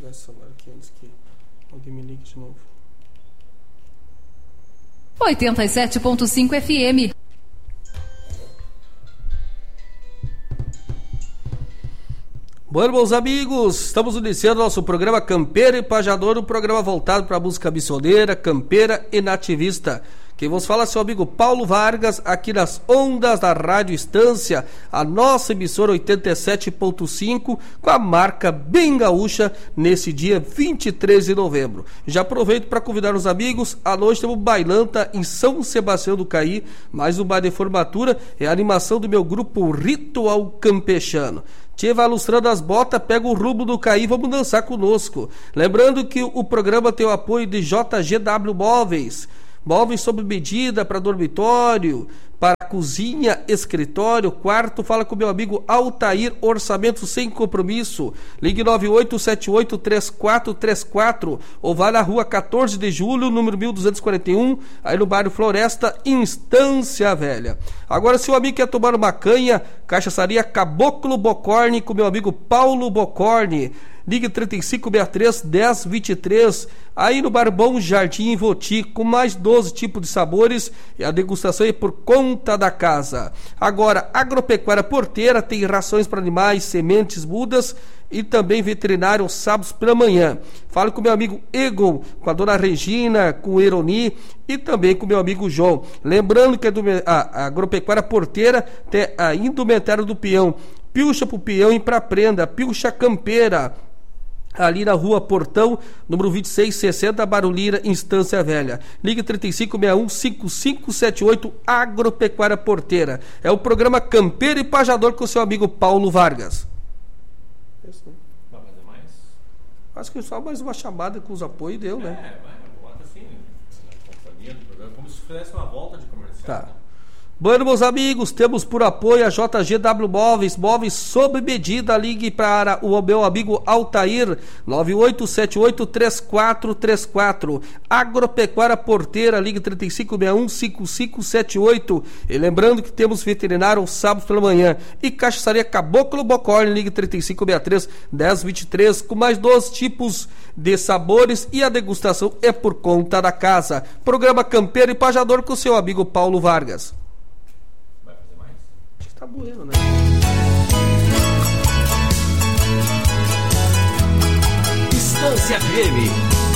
Vou esse celular aqui antes que alguém me ligue de novo. 87.5 FM. Bueno, meus amigos, estamos iniciando nosso programa Campeira e Pajador, um programa voltado para a música missioneira, campeira e nativista. Quem vos fala é seu amigo Paulo Vargas, aqui nas ondas da Rádio Estância, a nossa emissora 87.5, com a marca bem gaúcha, nesse dia 23 de novembro. Já aproveito para convidar os amigos, à noite temos bailanta em São Sebastião do Caí, mais um baile de formatura, é a animação do meu grupo Ritual Campechano. Tchê, vai lustrando as botas, pega o rumo do Caí, vamos dançar conosco. Lembrando que o programa tem o apoio de JGW Móveis, móveis sob medida para dormitório, para cozinha, escritório, quarto. Fala com meu amigo Altair, orçamento sem compromisso. Ligue 98783434 ou vá na rua 14 de julho, número 1241, aí no bairro Floresta, Estância Velha. Agora, se o amigo quer tomar uma canha, cachaçaria Caboclo Bocorne com meu amigo Paulo Bocorne. Ligue 3563-1023, aí no Bar Bom Jardim em Voti, com mais 12 tipos de sabores, e a degustação é por conta da casa. Agora, Agropecuária Porteira tem rações para animais, sementes, mudas e também veterinário aos sábados pela manhã. Fale com meu amigo Egon, com a dona Regina, com o Eroni e também com meu amigo João. Lembrando que a Agropecuária Porteira tem a indumentária do peão, pilcha pro peão e pra prenda, pilcha campeira, ali na rua Portão, número 2660, Barulira, Estância Velha. Ligue 3561-5578, Agropecuária Porteira. É o programa Campeiro e Pajador com o seu amigo Paulo Vargas. Isso, né? Vai fazer mais? Acho que só mais uma chamada com os apoios deu, né? Bota assim, na companhia do programa, como se fizesse uma volta de comercial. Tá. Bueno, meus amigos, temos por apoio a JGW Móveis, móveis sob medida. Ligue para o meu amigo Altair, 98783434. Agropecuária Porteira, ligue 3561-5578. E lembrando que temos veterinário aos sábados pela manhã. E cachaçaria Caboclo Bocorne, ligue 3563-1023, com mais 12 tipos de sabores, e a degustação é por conta da casa. Programa Campeiro e Pajador com o seu amigo Paulo Vargas. Tá bueno, né? Estância FM